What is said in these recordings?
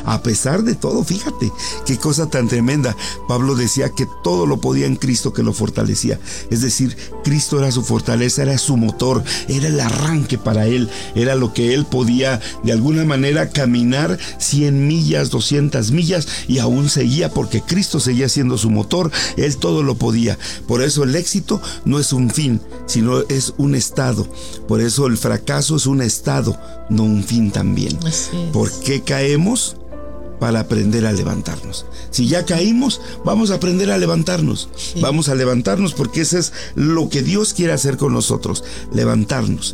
A pesar de todo, fíjate, qué cosa tan tremenda. Pablo decía que todo lo podía en Cristo que lo fortalecía. Es decir, Cristo era su fortaleza, era su motor, era el arranque para él, era lo que él podía de alguna manera caminar 100 millas, 200 millas y aún seguía, porque Cristo seguía siendo su motor, él todo lo podía. Por eso el éxito no es un fin, sino es un estado. Por eso el fracaso es un estado, no un fin también. ¿Por qué caemos? Para aprender a levantarnos. Si ya caímos, vamos a aprender a levantarnos. Sí. Vamos a levantarnos, porque eso es lo que Dios quiere hacer con nosotros. Levantarnos.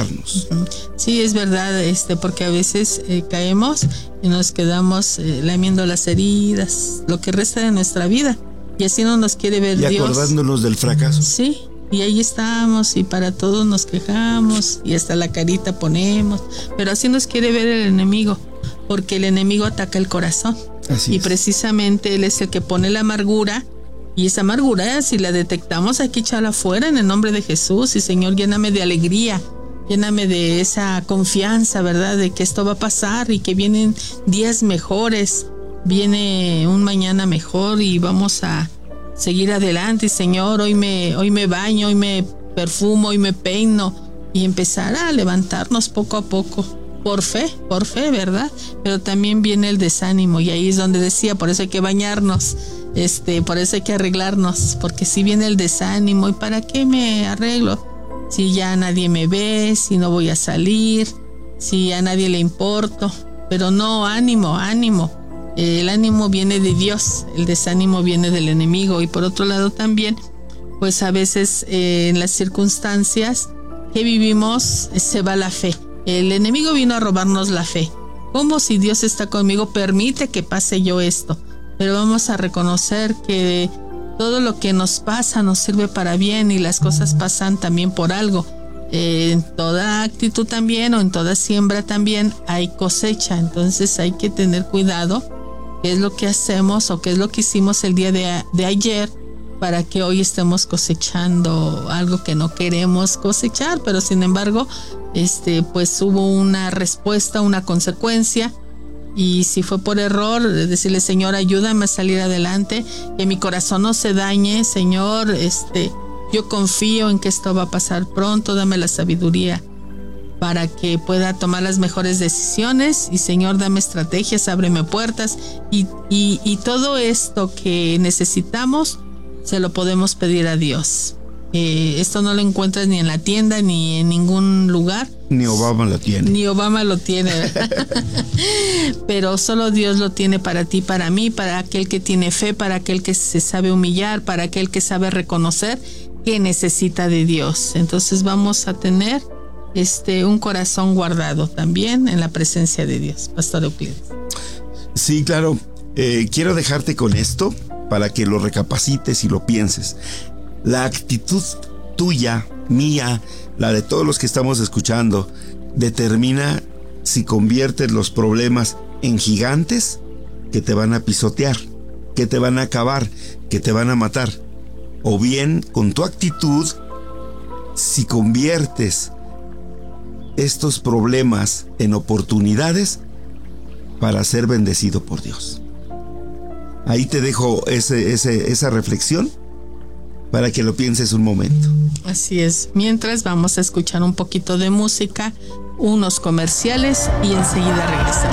Sí, es verdad, porque a veces caemos y nos quedamos lamiendo las heridas, lo que resta de nuestra vida. Y así no nos quiere ver Dios. Y acordándonos del fracaso. Sí. Y ahí estamos, y para todos nos quejamos, y hasta la carita ponemos. Pero así nos quiere ver el enemigo, porque el enemigo ataca el corazón. Así es. Precisamente él es el que pone la amargura, y esa amargura, si la detectamos, hay que echarla afuera en el nombre de Jesús. Y Señor, lléname de alegría, lléname de esa confianza, ¿verdad? De que esto va a pasar y que vienen días mejores, viene un mañana mejor y vamos a seguir adelante. Y Señor, hoy me baño, hoy me perfumo, hoy me peino, y empezar a levantarnos poco a poco, por fe, ¿verdad? Pero también viene el desánimo, y ahí es donde decía, por eso hay que bañarnos, por eso hay que arreglarnos, porque si viene el desánimo, ¿y para qué me arreglo? Si ya nadie me ve, si no voy a salir, si a nadie le importo. Pero no, ánimo. El ánimo viene de Dios, el desánimo viene del enemigo. Y por otro lado también, pues a veces en las circunstancias que vivimos se va la fe. El enemigo vino a robarnos la fe. ¿Cómo? Si Dios está conmigo, permite que pase yo esto. Pero vamos a reconocer que todo lo que nos pasa nos sirve para bien, y las cosas pasan también por algo. En toda actitud también, o en toda siembra también, hay cosecha. Entonces hay que tener cuidado qué es lo que hacemos o qué es lo que hicimos el día de ayer, para que hoy estemos cosechando algo que no queremos cosechar. Pero sin embargo, pues hubo una respuesta, una consecuencia. Y si fue por error, decirle, Señor, ayúdame a salir adelante, que mi corazón no se dañe, Señor, yo confío en que esto va a pasar pronto, dame la sabiduría para que pueda tomar las mejores decisiones. Y Señor, dame estrategias, ábreme puertas, y todo esto que necesitamos se lo podemos pedir a Dios. Esto no lo encuentras ni en la tienda ni en ningún lugar. Ni Obama lo tiene. Pero solo Dios lo tiene para ti, para mí, para aquel que tiene fe, para aquel que se sabe humillar, para aquel que sabe reconocer que necesita de Dios. Entonces vamos a tener un corazón guardado también en la presencia de Dios. Pastor Euclides. Sí, claro. Quiero dejarte con esto para que lo recapacites y lo pienses. La actitud tuya, mía, la de todos los que estamos escuchando, determina si conviertes los problemas en gigantes que te van a pisotear, que te van a acabar, que te van a matar. O bien, con tu actitud, si conviertes estos problemas en oportunidades para ser bendecido por Dios. Ahí te dejo esa reflexión para que lo pienses un momento. Así es. Mientras, vamos a escuchar un poquito de música, unos comerciales, y enseguida regresamos.